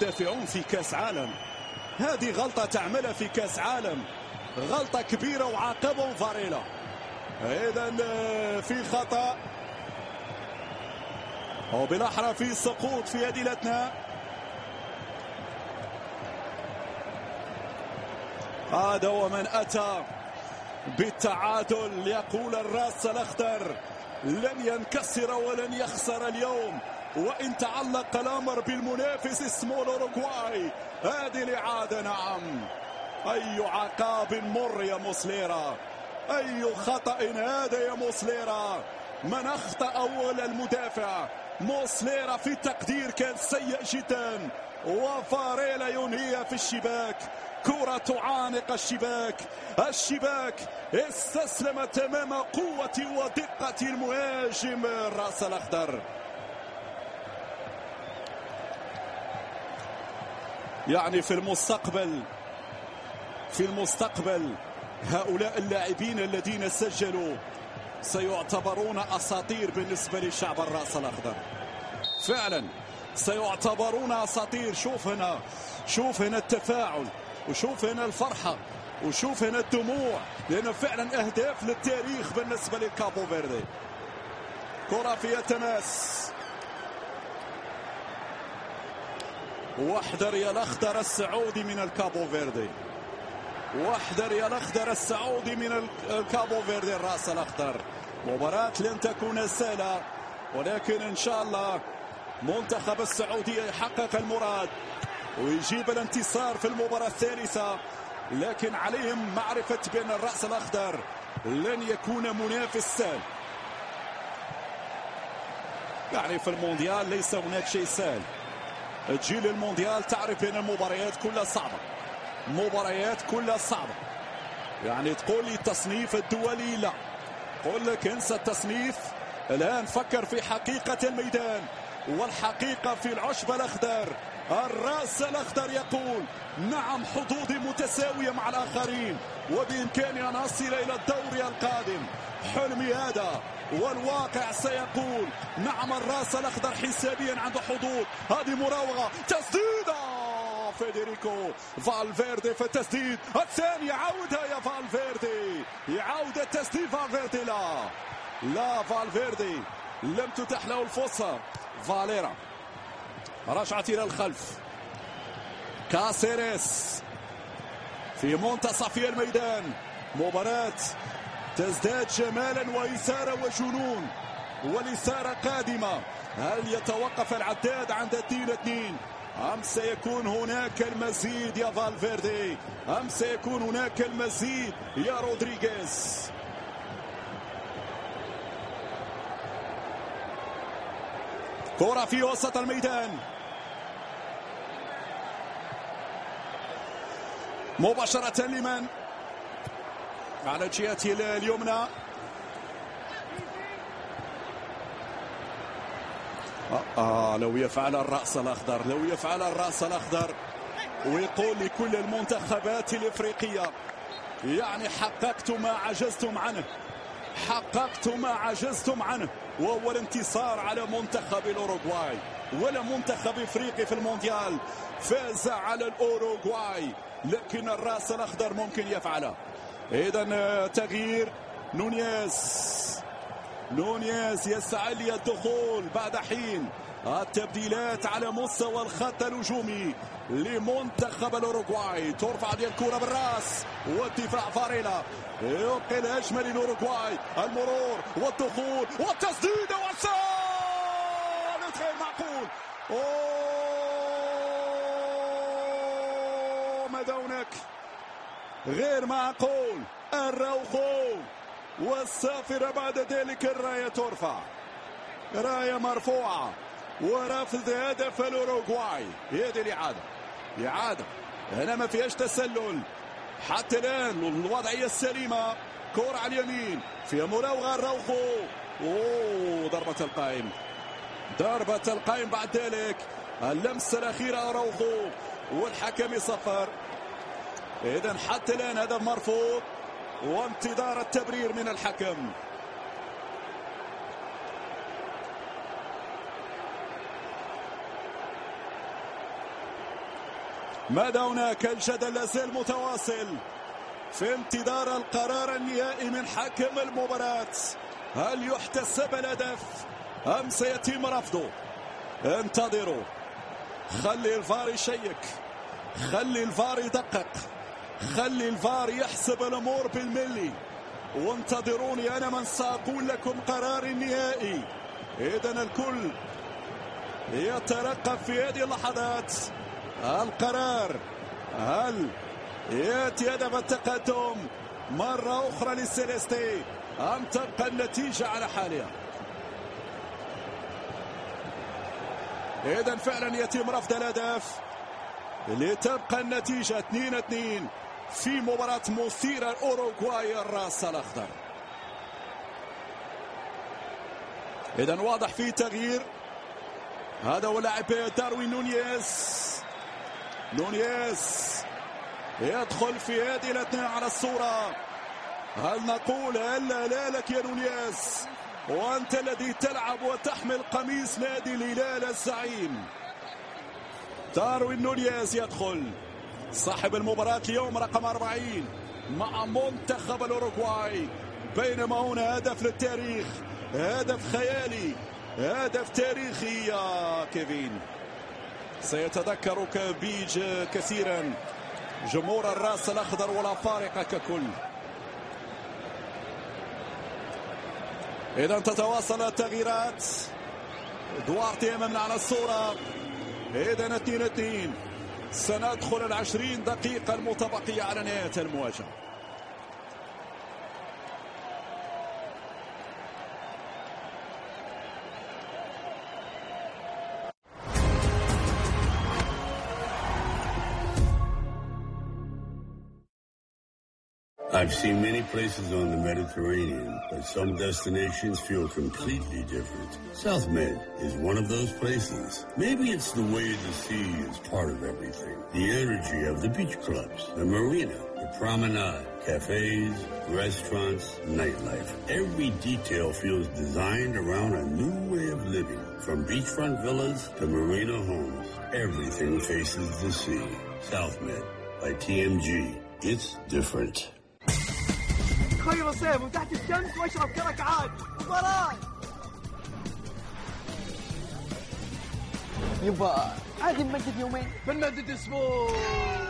المدافعون في كاس عالم. هذه غلطة تعملها في كاس عالم، غلطة كبيرة وعاقبهم فاريلا. إذا في خطأ وبالأحرى في سقوط في هذه الأثناء. هذا هو من أتى بالتعادل. يقول الراس الأخضر لن ينكسر ولن يخسر اليوم، وإن تعلق الأمر بالمنافس اسمه الأوروغواي. هذه الإعادة نعم. أي عقاب مر يا موسليرا، أي خطأ هذا يا موسليرا. من أخطأ أول المدافع موسليرا في التقدير كان سيء جدا، وفاريلا ينهيها في الشباك. كرة تعانق الشباك، الشباك استسلمت أمام قوة ودقة المهاجم الراس الأخضر. يعني في المستقبل هؤلاء اللاعبين الذين سجلوا سيعتبرون أساطير بالنسبة للشعب الراس الأخضر. فعلا سيعتبرون أساطير. شوف هنا التفاعل، وشوف هنا الفرحة، وشوف هنا الدموع، لأنه فعلا أهداف للتاريخ بالنسبة للكابو فيردي. كرة فيها تماس. واحذر يا الأخضر السعودي من الكابو فيردي، واحذر يا الأخضر السعودي من الكابو فيردي الراس الأخضر. مباراة لن تكون سهلة، ولكن إن شاء الله منتخب السعودية يحقق المراد ويجيب الانتصار في المباراة الثالثة. لكن عليهم معرفة بأن الرأس الأخضر لن يكون منافس سهل. يعني في المونديال ليس هناك شيء سهل. تجي للمونديال تعرف أن المباريات كلها صعبة، مباريات كلها صعبة. يعني تقول لي التصنيف الدولي، لا، قول لك انسى التصنيف. الآن فكر في حقيقة الميدان، والحقيقة في العشب الأخضر. الراس الأخضر يقول نعم، حظوظي متساوية مع الآخرين، وبإمكاني أن أصل إلى الدوري القادم. حلمي هذا، والواقع سيقول نعم، الراس الأخضر حسابيا عنده حظوظ. هذه مراوغة، تسديدة فيدريكو فالفيردي في التسديد الثاني. يعودها يا فالفيردي، يعود التسديد فالفيردي. لا فالفيردي لم تتح له الفرصة. فاليرا رجعت إلى الخلف. كاسيريس في منتصف الميدان. مباراة تزداد جمالا وإثارة وجنون، والإثارة قادمة. هل يتوقف العداد عند 2-2 أم سيكون هناك المزيد يا فالفيردي؟ أم سيكون هناك المزيد يا رودريغيز؟ كرة في وسط الميدان مباشرة لمن على الجهة اليمنى. لو يفعل الرأس الأخضر، لو يفعل الرأس الأخضر ويقول لكل المنتخبات الإفريقية يعني حققت ما عجزتم عنه، حققت ما عجزتم عنه، وهو الانتصار على منتخب الأوروغواي. ولا منتخب إفريقي في المونديال فاز على الأوروغواي، لكن الرأس الأخضر ممكن يفعله. إذن تغيير. نونيز يسعى للدخول بعد حين. التبديلات على مستوى الخط الهجومي لمنتخب الأوروغواي. ترفع دي الكرة بالراس، والدفاع فاريلا يبقي الهجمة للأوروغواي. المرور والدخول والتسديد والسال غير معقول. ماذا هناك؟ غير معقول. الروخو والصافرة بعد ذلك الراية ترفع، راية مرفوعة ورفض هدف الأوروغواي. هذه الإعادة هنا ما فيهاش تسلل حتى الآن. الوضعية السليمة. كرة على اليمين فيها مراوغة الروخو. ضربة القائم بعد ذلك اللمسة الأخيرة الروخو، والحكم يصفر. إذن حتى الآن هدف مرفوض، وانتظار التبرير من الحكم. ماذا هناك؟ الجدل لازال متواصل في انتظار القرار النهائي من حكم المباراة. هل يحتسب الهدف أم سيتم رفضه؟ انتظروا، خلي الفار يشيك، خلي الفار يدقق، خلي الفار يحسب الأمور بالملي، وانتظروني أنا من سأقول لكم قرار النهائي. إذن الكل يترقب في هذه اللحظات القرار. هل يأتي هدف التقدم مرة أخرى للسيليستي أم تبقى النتيجة على حالها؟ إذن فعلا يتم رفض الهدف لتبقى النتيجة 2-2 في مباراة مثيرة الأوروغواي الراس الأخضر. إذن واضح في تغيير. هذا هو لاعب داروين نونيز يدخل في هذه الاثنين على الصورة. هل نقول هلا لا لك يا نونيز، وأنت الذي تلعب وتحمل قميص نادي الهلال الزعيم؟ داروين نونيز يدخل، صاحب المباراة اليوم رقم 40 مع منتخب الأوروغواي. بينما هنا هدف للتاريخ، هدف خيالي، هدف تاريخي يا كيفين. سيتذكرك بيج كثيرا جمهور الراس الأخضر والأفارقة ككل. إذا تتواصل التغييرات. دوارتي أمامنا على الصورة. إذا 2-2 سندخل 20 دقيقة المتبقية على نهاية المواجهة. I've seen many places on the Mediterranean, but some destinations feel completely different. South Med is one of those places. Maybe it's the way the sea is part of everything. The energy of the beach clubs, the marina, the promenade, cafes, restaurants, nightlife. Every detail feels designed around a new way of living. From beachfront villas to marina homes, everything faces the sea. South Med by TMG. It's different. خير صيف وتحت الشمس واشرب كرك عاد مباراة. يبا عادي نمدد يومين بنمدد اسبوع.